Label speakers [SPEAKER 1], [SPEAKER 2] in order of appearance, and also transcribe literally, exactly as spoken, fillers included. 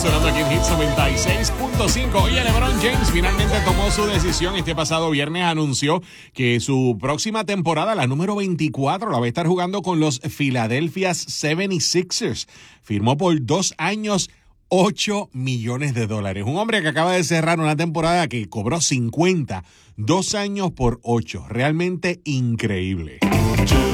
[SPEAKER 1] sonando aquí en Hits noventa y seis punto cinco. Oye, LeBron James finalmente tomó su decisión. Este pasado viernes anunció que su próxima temporada, la número veinticuatro, la va a estar jugando con los Philadelphia setenta y seis ers. Firmó por dos años, ocho millones de dólares. Un hombre que acaba de cerrar una temporada que cobró cincuenta, dos años por ocho. Realmente increíble.